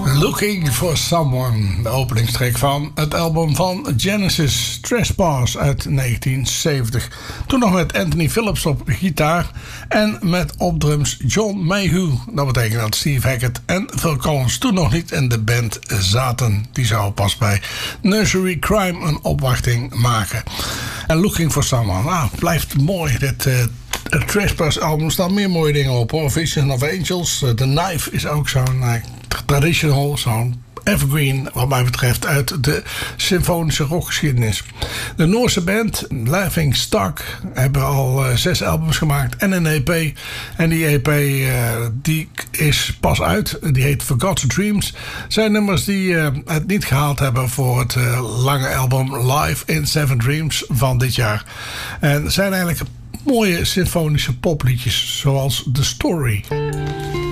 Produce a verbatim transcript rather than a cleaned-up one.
Looking for Someone, de openingstrek van het album van Genesis, Trespass uit negentien zeventig. Toen nog met Anthony Phillips op gitaar en met op drums John Mayhew. Dat betekent dat Steve Hackett en Phil Collins toen nog niet in de band zaten. Die zouden pas bij Nursery Crime een opwachting maken. En Looking for Someone, nou, blijft mooi. Dit uh, het Trespass album staan meer mooie dingen op, hoor. Vision of Angels, uh, The Knife is ook zo'n uh, traditional, zo'n evergreen wat mij betreft uit de symfonische rockgeschiedenis. De Noorse band Laughing Stock hebben al uh, zes albums gemaakt en een E P. En die E P uh, die is pas uit. Die heet Forgotten Dreams. Zijn nummers die uh, het niet gehaald hebben voor het uh, lange album Live in Seven Dreams van dit jaar. En zijn eigenlijk mooie symfonische popliedjes zoals The Story.